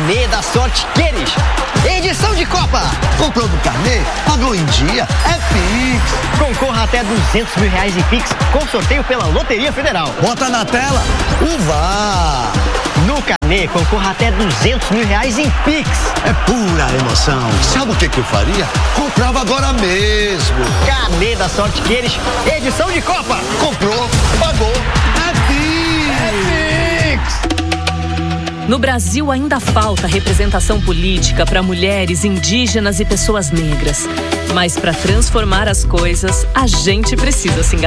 Carnê da Sorte Queres. Edição de Copa. Comprou no carnê? Pagou em dia? É Pix. Concorra até R$200 mil em Pix com sorteio pela Loteria Federal. Bota na tela. Uva! No carnê, concorra até R$200 mil em Pix. É pura emoção. Sabe o que eu faria? Comprava agora mesmo. Carnê da Sorte Queres. Edição de Copa. Comprou, pagou. É Pix. É Pix. No Brasil ainda falta representação política para mulheres, indígenas e pessoas negras. Mas para transformar as coisas, a gente precisa se engajar.